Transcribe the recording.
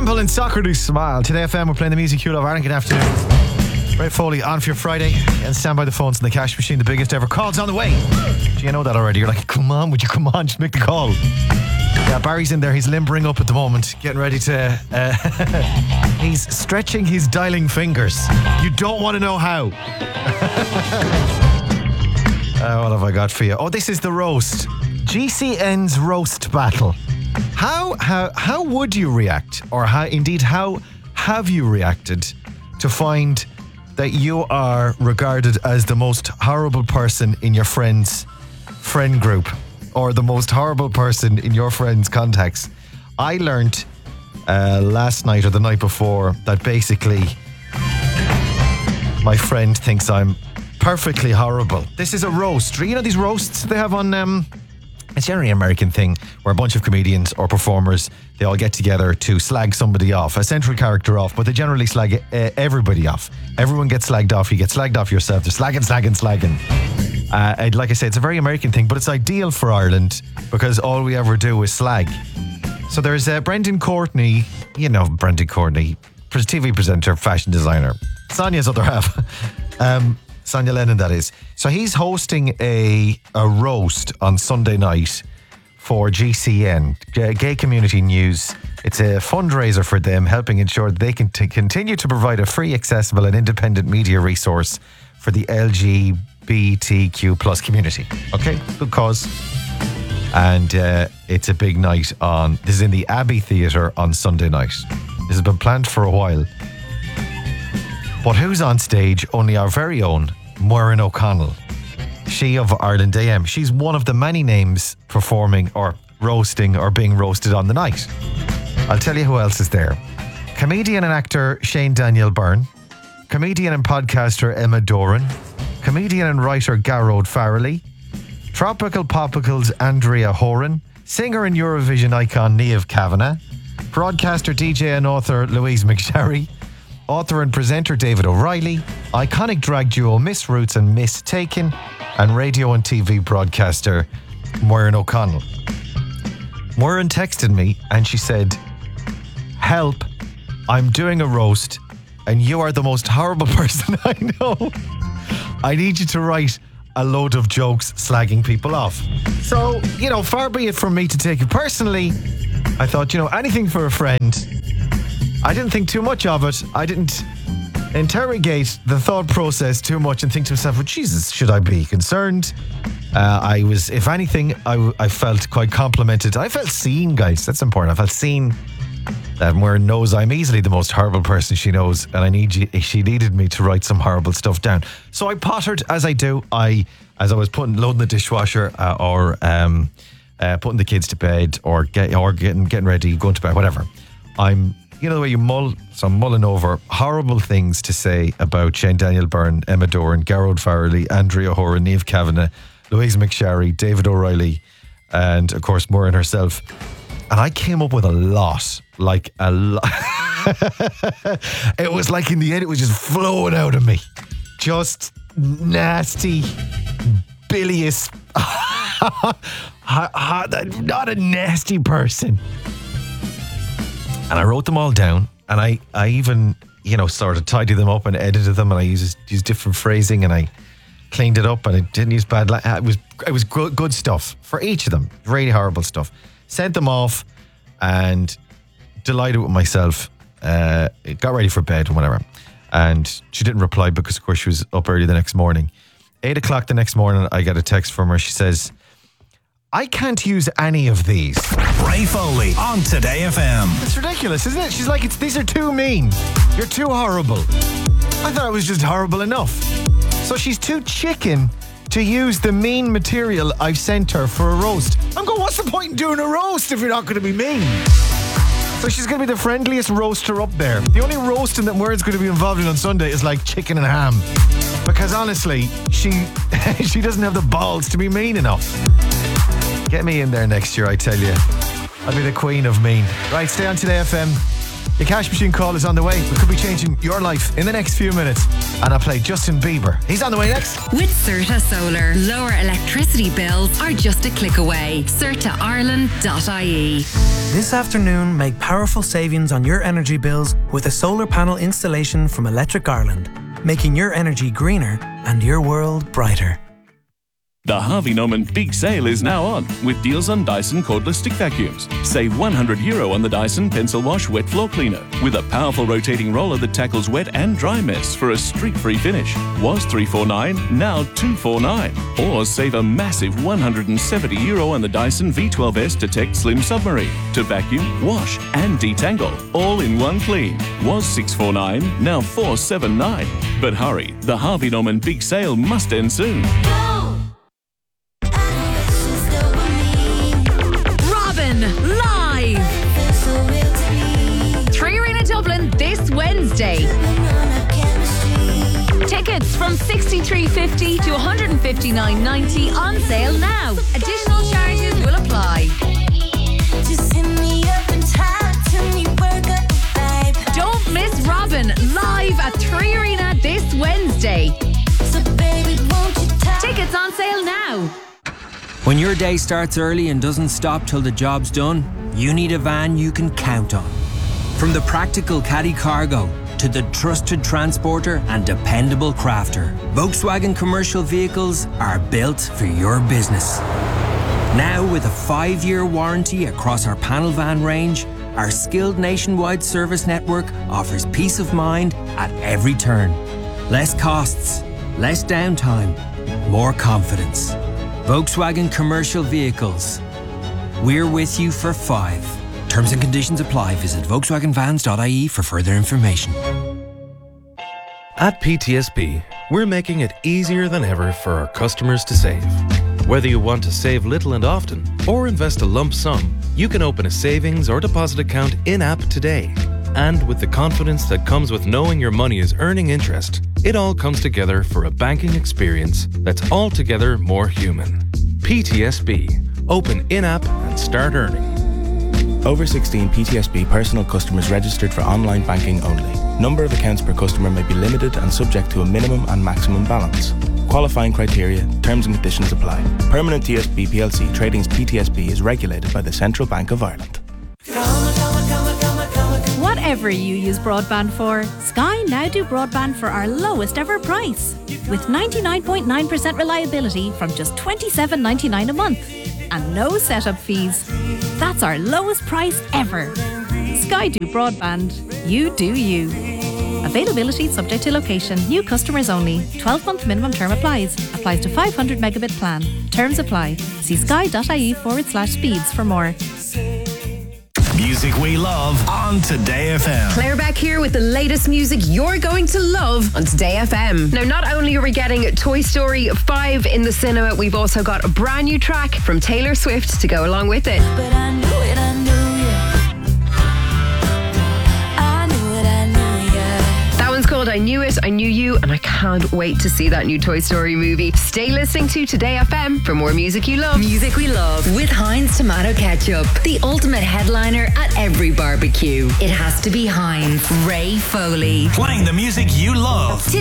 Sample and Socrates Smile. Today FM we're playing the music you love. Ireland, good afternoon. Ray Foley on for your Friday. And stand by the phones in the cash machine. The biggest ever calls on the way. Do you know that already? You're like, come on, would you come on? Just make the call. Yeah, Barry's in there. He's limbering up at the moment. Getting ready to... he's stretching his dialing fingers. You don't want to know how. What have I got for you? Oh, this is the roast. GCN's roast battle. How would you react, or how have you reacted to find that you are regarded as the most horrible person in your friend's friend group, or the most horrible person in your friend's contacts? I learned last night or the night before that basically my friend thinks I'm perfectly horrible. This is a roast. You know these roasts they have on... It's generally an American thing where a bunch of comedians or performers, they all get together to slag somebody off, a central character off, but they generally slag everybody off. Everyone gets slagged off. You get slagged off yourself. They're slagging. And like I said, it's a very American thing, but it's ideal for Ireland because all we ever do is slag. So there's Brendan Courtney, you know Brendan Courtney, TV presenter, fashion designer. Sonia's other half. Sonia Lennon, that is. So he's hosting a roast on Sunday night for GCN, Gay Community News. It's a fundraiser for them, helping ensure that they can continue to provide a free, accessible and independent media resource for the LGBTQ plus community. Okay, good cause. And it's a big night this is in the Abbey Theatre on Sunday night. This has been planned for a while. But who's on stage? Only our very own Muireann O'Connell. She of Ireland AM. She's one of the many names performing or roasting or being roasted on the night. I'll tell you who else is there. Comedian and actor Shane Daniel Byrne. Comedian and podcaster Emma Doran. Comedian and writer Garrod Farrelly. Tropical Popicals Andrea Horan. Singer and Eurovision icon Niamh Kavanagh. Broadcaster, DJ and author Louise McSharry. Author and presenter David O'Reilly, iconic drag duo Miss Roots and Miss Taken, and radio and TV broadcaster Muireann O'Connell. Muireann texted me and she said, "Help, I'm doing a roast and you are the most horrible person I know. I need you to write a load of jokes slagging people off." So, far be it from me to take it personally. I thought, anything for a friend. I didn't think too much of it. I didn't interrogate the thought process too much and think to myself, well, Jesus, should I be concerned? I was, if anything, I felt quite complimented. I felt seen, guys. That's important. I felt seen that Muireann knows I'm easily the most horrible person she knows, and she needed me to write some horrible stuff down. So I pottered, as I do. As I was loading the dishwasher or putting the kids to bed or getting ready, going to bed, whatever. The way you mull, so I'm mulling over horrible things to say about Shane Daniel Byrne, Emma Doran, Garrod Farrelly, Andrea Horan, Niamh Kavanagh, Louise McSharry, David O'Reilly, and of course Muireann herself. And I came up with a lot. It was like in the end, it was just flowing out of me. Just nasty, bilious, not a nasty person. And I wrote them all down, and I even, sort of tidied them up and edited them, and I used different phrasing, and I cleaned it up, and I didn't use bad language. It was good stuff for each of them. Really horrible stuff. Sent them off, and delighted with myself. Got ready for bed and whatever. And she didn't reply because, of course, she was up early the next morning. 8 o'clock the next morning, I get a text from her. She says, "I can't use any of these." Ray Foley on Today FM. It's ridiculous, isn't it? She's like, these are too mean. You're too horrible. I thought it was just horrible enough. So she's too chicken to use the mean material I've sent her for a roast. I'm going, what's the point in doing a roast if you're not going to be mean? So she's going to be the friendliest roaster up there. The only roasting that Muireann's going to be involved in on Sunday is like chicken and ham. Because honestly, she doesn't have the balls to be mean enough. Get me in there next year, I tell you. I'll be the queen of mean. Right, stay on Today FM. The cash machine call is on the way. It could be changing your life in the next few minutes. And I'll play Justin Bieber. He's on the way next. With Certa Solar, lower electricity bills are just a click away. CertaIreland.ie. This afternoon, make powerful savings on your energy bills with a solar panel installation from Electric Ireland, making your energy greener and your world brighter. The Harvey Norman Big Sale is now on, with deals on Dyson cordless stick vacuums. Save €100 on the Dyson Pencil Wash Wet Floor Cleaner, with a powerful rotating roller that tackles wet and dry mess for a streak-free finish. Was $349, now $249. Or save a massive €170 on the Dyson V12S Detect Slim Submarine, to vacuum, wash and detangle, all in one clean. Was $649, now $479. But hurry, the Harvey Norman Big Sale must end soon. Live! 3 Arena Dublin this Wednesday. Tickets from $63.50 to $159.90 on sale now. Additional charges will apply. Just hit me up and talk to me, work up the vibe. Don't miss Robin live at 3 Arena this Wednesday. So baby, won't you talk? Tickets on sale now. When your day starts early and doesn't stop till the job's done, you need a van you can count on. From the practical caddy cargo to the trusted transporter and dependable crafter, Volkswagen commercial vehicles are built for your business. Now with a 5-year warranty across our panel van range, our skilled nationwide service network offers peace of mind at every turn. Less costs, less downtime, more confidence. Volkswagen Commercial Vehicles. We're with you for 5. Terms and conditions apply. Visit volkswagenvans.ie for further information. At PTSB, we're making it easier than ever for our customers to save. Whether you want to save little and often or invest a lump sum, you can open a savings or deposit account in-app today. And with the confidence that comes with knowing your money is earning interest, it all comes together for a banking experience that's altogether more human. PTSB. Open in-app and start earning. Over 16 PTSB personal customers registered for online banking only. Number of accounts per customer may be limited and subject to a minimum and maximum balance. Qualifying criteria, terms and conditions apply. Permanent TSB PLC Tradings PTSB is regulated by the Central Bank of Ireland. Whatever you use broadband for, Sky now do broadband for our lowest ever price. With 99.9% reliability from just $27.99 a month. And no setup fees. That's our lowest price ever. Sky do broadband. You do you. Availability subject to location. New customers only. 12-month minimum term applies. Applies to 500 megabit plan. Terms apply. See sky.ie/speeds for more. Music we love on Today FM. Claire Beck here with the latest music you're going to love on Today FM. Now, not only are we getting Toy Story 5 in the cinema, we've also got a brand new track from Taylor Swift to go along with it. But I knew it, I knew you. I knew it, I knew you. That one's called I Knew It, I Knew You, and I can't wait to see that new Toy Story movie. Stay listening to Today FM for more music you love. Music we love with Heinz Tomato Ketchup. The ultimate headliner at every barbecue. It has to be Heinz. Ray Foley. Playing the music you love.